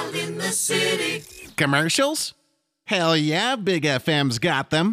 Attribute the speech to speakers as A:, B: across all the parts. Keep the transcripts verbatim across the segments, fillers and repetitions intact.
A: Out in the city.
B: Commercials? Hell yeah, Big F M's got them.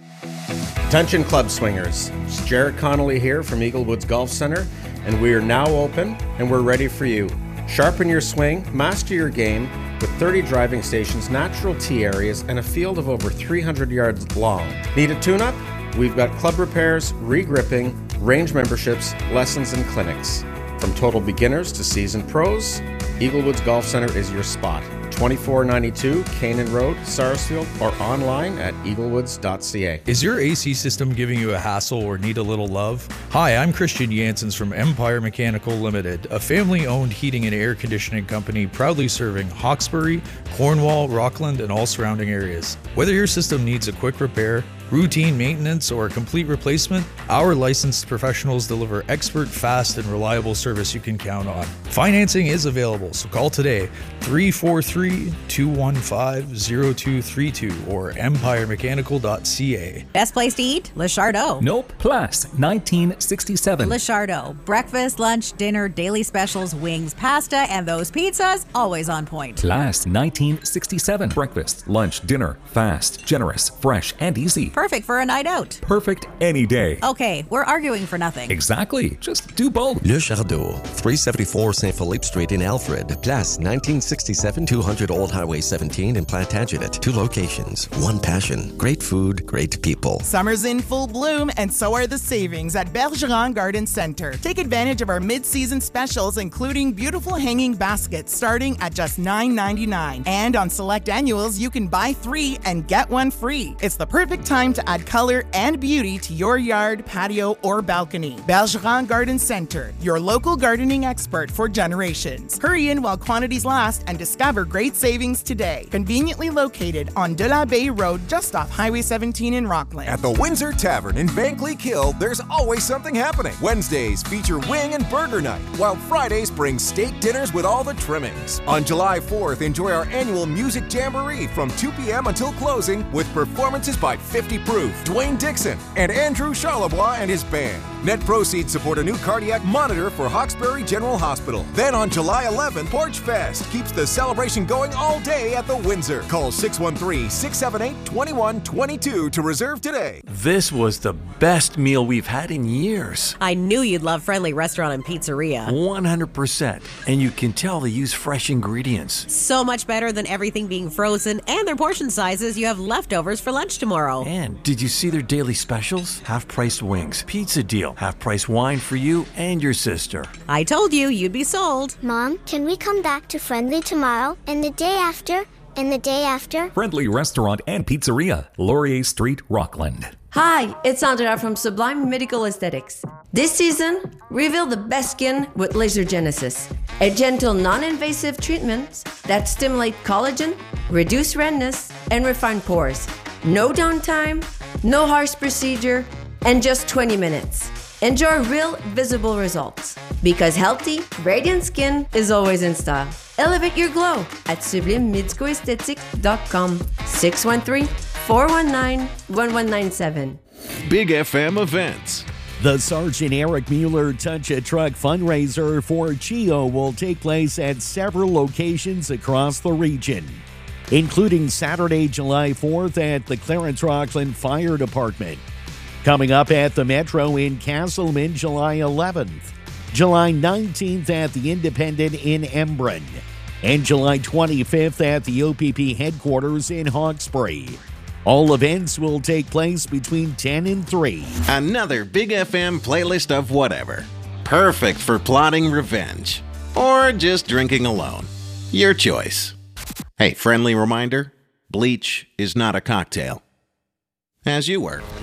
C: Attention club swingers, it's Jared Connolly here from Eagle Woods Golf Center, and we are now open and we're ready for you. Sharpen your swing, master your game with thirty driving stations, natural tee areas, and a field of over three hundred yards long. Need a tune-up? We've got club repairs, re-gripping, range memberships, lessons, and clinics. From total beginners to seasoned pros, Eagle Woods Golf Center is your spot. twenty-four ninety-two Canaan Road, Sarsfield, or online at eaglewoods dot c a.
D: Is your A C system giving you a hassle or need a little love? Hi, I'm Christian Janssens from Empire Mechanical Limited, a family-owned heating and air conditioning company proudly serving Hawkesbury, Cornwall, Rockland, and all surrounding areas. Whether your system needs a quick repair, routine maintenance, or a complete replacement, our licensed professionals deliver expert, fast, and reliable service you can count on. Financing is available, so call today, three four three, two one five, zero two three two or empire mechanical dot c a.
E: Best place to eat? Le Chardot.
F: Nope. Plus, nineteen sixty-seven.
E: Le Chardot. Breakfast, lunch, dinner, daily specials, wings, pasta, and those pizzas, always on point.
F: Plus, nineteen sixty-seven. Breakfast, lunch, dinner, fast, generous, fresh, and easy.
E: Perfect for a night out.
F: Perfect any day.
E: Okay, we're arguing for nothing.
F: Exactly. Just do both.
G: Le Chardot, three seventy-four Saint Philippe Street in Alfred. Place nineteen sixty-seven, two hundred Old Highway seventeen in Plantagenet. Two locations, one passion. Great food, great people.
H: Summer's in full bloom, and so are the savings at Bergeron Garden Center. Take advantage of our mid-season specials, including beautiful hanging baskets starting at just nine ninety-nine. And on select annuals, you can buy three and get one free. It's the perfect time to add color and beauty to your yard, patio, or balcony. Bergeron Garden Center, your local gardening expert for generations. Hurry in while quantities last and discover great savings today. Conveniently located on De La Bay Road, just off Highway seventeen in Rockland.
I: At the Windsor Tavern in Bankley Hill, there's always something happening. Wednesdays feature wing and burger night, while Fridays bring steak dinners with all the trimmings. On July fourth, enjoy our annual Music Jamboree from two p.m. until closing with performances by fifty Proof, Dwayne Dixon, and Andrew Charlebois and his band. Net proceeds support a new cardiac monitor for Hawkesbury General Hospital. Then on July eleventh, Porch Fest keeps the celebration going all day at the Windsor. Call six one three, six seven eight, two one two two to reserve today.
J: This was the best meal we've had in years.
K: I knew you'd love Friendly Restaurant and Pizzeria.
J: one hundred percent. And you can tell they use fresh ingredients.
K: So much better than everything being frozen, and their portion sizes you have leftovers for lunch tomorrow.
J: And did you see their daily specials? Half-price wings, pizza deal, half-price wine for you and your sister.
K: I told you, you'd be sold.
L: Mom, can we come back to Friendly tomorrow and the day after and the day after?
F: Friendly Restaurant and Pizzeria, Laurier Street, Rockland.
M: Hi, it's Andrea from Sublime Medical Aesthetics. This season, reveal the best skin with Laser Genesis, a gentle, non-invasive treatment that stimulates collagen, reduce redness, and refine pores. No downtime, no harsh procedure, and just twenty minutes. Enjoy real, visible results. Because healthy, radiant skin is always in style. Elevate your glow at sublime medico aesthetics dot com. six one three, four one nine, one one nine seven.
B: Big F M events.
N: The Sergeant Eric Mueller Touch a Truck fundraiser for CHEO will take place at several locations across the region, including Saturday, July fourth at the Clarence Rockland Fire Department. Coming up at the Metro in Castleman, July eleventh. July nineteenth at the Independent in Embrun. And July twenty-fifth at the O P P headquarters in Hawkesbury. All events will take place between ten and three.
B: Another Big F M playlist of whatever. Perfect for plotting revenge. Or just drinking alone. Your choice. Hey, friendly reminder, bleach is not a cocktail. As you were.